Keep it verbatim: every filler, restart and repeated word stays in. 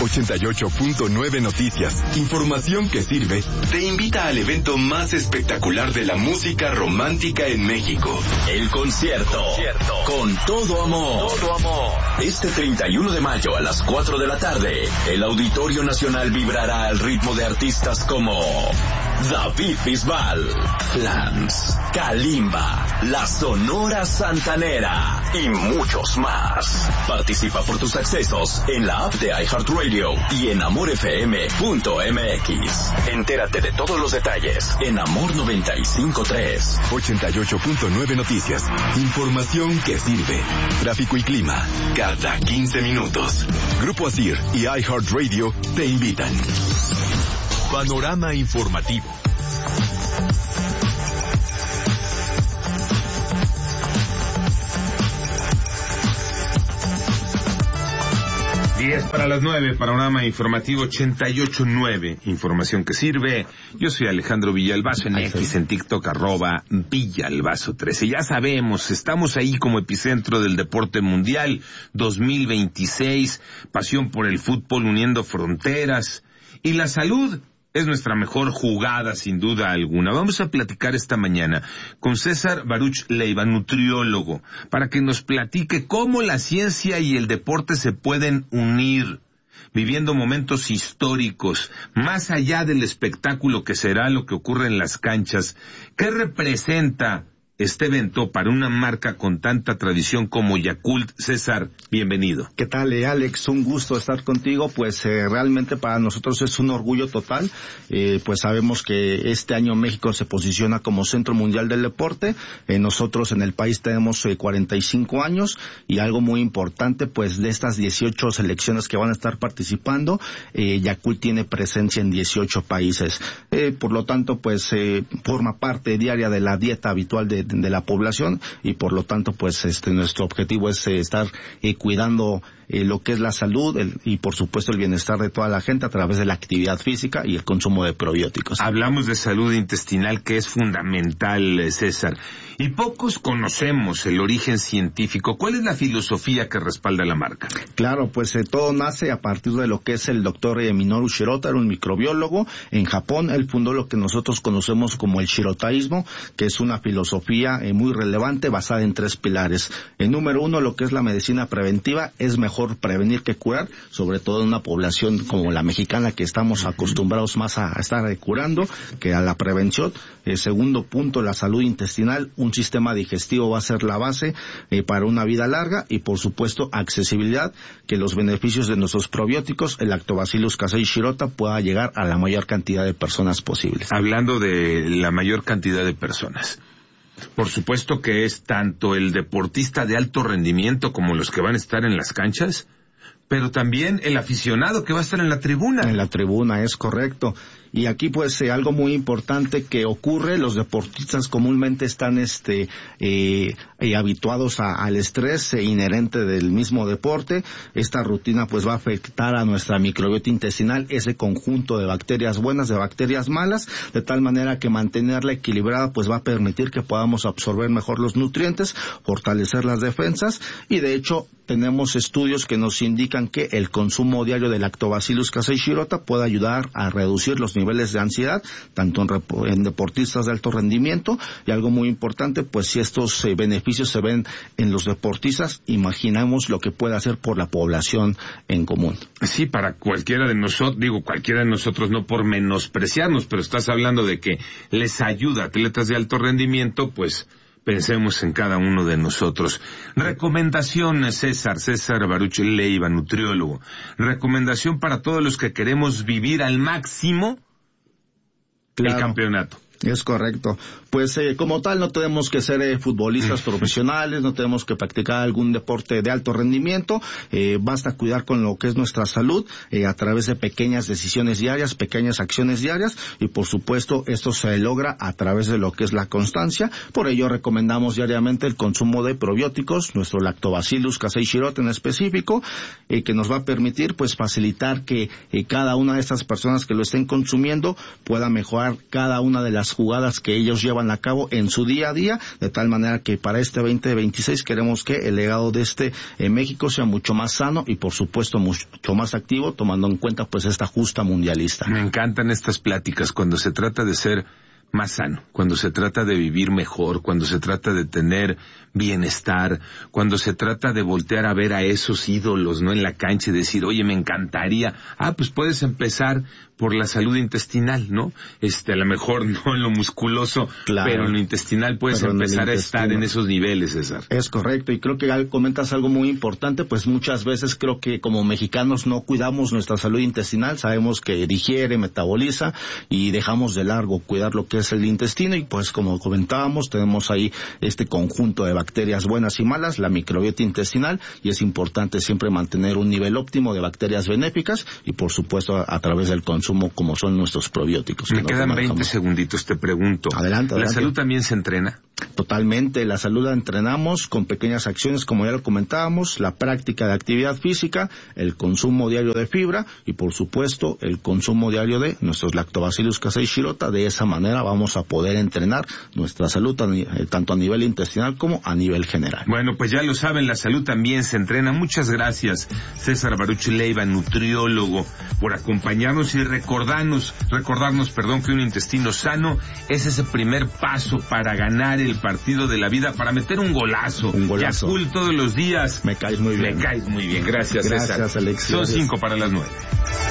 ochenta y ocho punto nueve Noticias, información que sirve, te invita al evento más espectacular de la música romántica en México. El concierto. concierto. Con todo amor. Todo amor. Este treinta y uno de mayo a las cuatro de la tarde, el Auditorio Nacional vibrará al ritmo de artistas como David Bisbal, Flans, Kalimba, La Sonora Santanera y muchos más. Participa por tus accesos en la app de iHeartRadio y en amor f m punto m x. Entérate de todos los detalles en Amor noventa y cinco punto tres. ochenta y ocho punto nueve Noticias, información que sirve. Tráfico y clima, cada quince minutos. Grupo Asir y iHeartRadio te invitan. Panorama informativo. diez para las nueve, panorama informativo ochenta y ocho punto nueve, información que sirve. Yo soy Alejandro Villalbazo, en X, en TikTok, arroba Villalbazo trece. Ya sabemos, estamos ahí como epicentro del deporte mundial dos mil veintiséis, pasión por el fútbol uniendo fronteras, y la salud es nuestra mejor jugada, sin duda alguna. Vamos a platicar esta mañana con César Baruch Leiva, nutriólogo, para que nos platique cómo la ciencia y el deporte se pueden unir, viviendo momentos históricos, más allá del espectáculo que será lo que ocurre en las canchas. ¿Qué representa este evento para una marca con tanta tradición como Yakult? César, bienvenido. ¿Qué tal, eh, Alex? Un gusto estar contigo. Pues eh, realmente para nosotros es un orgullo total. Eh, pues sabemos que este año México se posiciona como Centro Mundial del Deporte. Eh, nosotros en el país tenemos eh, cuarenta y cinco años, y algo muy importante, pues de estas dieciocho selecciones que van a estar participando, eh, Yakult tiene presencia en dieciocho países. Eh, por lo tanto, pues eh, forma parte diaria de la dieta habitual de de la población, y por lo tanto pues este nuestro objetivo es eh, estar eh, cuidando eh, lo que es la salud el, y por supuesto el bienestar de toda la gente a través de la actividad física y el consumo de probióticos. Hablamos de salud intestinal, que es fundamental, César, y pocos conocemos el origen científico. ¿Cuál es la filosofía que respalda la marca? Claro, pues eh, todo nace a partir de lo que es el doctor eh, Minoru Shirota, era un microbiólogo en Japón. Él fundó lo que nosotros conocemos como el shirotaísmo, que es una filosofía Eh, muy relevante, basada en tres pilares. El número uno, lo que es la medicina preventiva. Es mejor prevenir que curar, sobre todo en una población como la mexicana, que estamos acostumbrados más a estar eh, curando que a la prevención. El segundo punto, la salud intestinal. Un sistema digestivo va a ser la base eh, para una vida larga, y por supuesto accesibilidad, que los beneficios de nuestros probióticos, el Lactobacillus casei shirota, pueda llegar a la mayor cantidad de personas posibles. Hablando de la mayor cantidad de personas, por supuesto que es tanto el deportista de alto rendimiento como los que van a estar en las canchas, pero también el aficionado que va a estar en la tribuna. En la tribuna, es correcto. Y aquí pues eh, algo muy importante que ocurre: los deportistas comúnmente están este eh, eh, habituados a, al estrés eh, inherente del mismo deporte. Esta rutina pues va a afectar a nuestra microbiota intestinal, ese conjunto de bacterias buenas, de bacterias malas, de tal manera que mantenerla equilibrada pues va a permitir que podamos absorber mejor los nutrientes, fortalecer las defensas, y de hecho tenemos estudios que nos indican que el consumo diario de Lactobacillus casei shirota puede ayudar a reducir los niveles de ansiedad, tanto en, rep- en deportistas de alto rendimiento. Y algo muy importante, pues si estos eh, beneficios se ven en los deportistas, imaginamos lo que puede hacer por la población en común. Sí, para cualquiera de nosotros, digo cualquiera de nosotros, no por menospreciarnos, pero estás hablando de que les ayuda a atletas de alto rendimiento, pues pensemos en cada uno de nosotros. Recomendaciones, César, César Baruch Leiva, nutriólogo. Recomendación para todos los que queremos vivir al máximo Claro. el campeonato. Es correcto. Pues eh, como tal no tenemos que ser eh, futbolistas profesionales, no tenemos que practicar algún deporte de alto rendimiento, eh, basta cuidar con lo que es nuestra salud eh, a través de pequeñas decisiones diarias, pequeñas acciones diarias, y por supuesto esto se logra a través de lo que es la constancia. Por ello recomendamos diariamente el consumo de probióticos, nuestro Lactobacillus casei shirota en específico, eh, que nos va a permitir pues facilitar que eh, cada una de estas personas que lo estén consumiendo pueda mejorar cada una de las jugadas que ellos llevan a cabo en su día a día, de tal manera que para este veinte veintiséis queremos que el legado de este eh, México sea mucho más sano y por supuesto mucho más activo, tomando en cuenta pues esta justa mundialista. Me encantan estas pláticas cuando se trata de ser más sano, cuando se trata de vivir mejor, cuando se trata de tener bienestar, cuando se trata de voltear a ver a esos ídolos, ¿no?, en la cancha y decir, oye, me encantaría. Ah, pues puedes empezar por la salud intestinal, ¿no? Este, a lo mejor no en lo musculoso, claro, pero en lo intestinal puedes pero empezar a estar en esos niveles, César. Es correcto, y creo que comentas algo muy importante, pues muchas veces creo que como mexicanos no cuidamos nuestra salud intestinal, sabemos que digiere, metaboliza, y dejamos de largo cuidar lo que es el intestino, y pues como comentábamos, tenemos ahí este conjunto de bacterias buenas y malas, la microbiota intestinal, y es importante siempre mantener un nivel óptimo de bacterias benéficas, y por supuesto a, a través del consumo como son nuestros probióticos. Me quedan veinte segunditos, te pregunto. Adelante, adelante. ¿La salud también se entrena? Totalmente, la salud la entrenamos con pequeñas acciones, como ya lo comentábamos, la práctica de actividad física, el consumo diario de fibra y por supuesto el consumo diario de nuestros Lactobacillus casei shirota. De esa manera vamos a poder entrenar nuestra salud tanto a nivel intestinal como a nivel general. Bueno, pues ya lo saben, la salud también se entrena. Muchas gracias, César Baruch Leiva, nutriólogo, por acompañarnos y recordarnos, recordarnos, perdón, que un intestino sano es ese primer paso para ganar el partido de la vida, para meter un golazo. Un golazo. Yakul todos los días. Me caes muy bien. Me caes muy bien. Gracias, Gracias, César. Alex. Son Gracias. cinco para las nueve.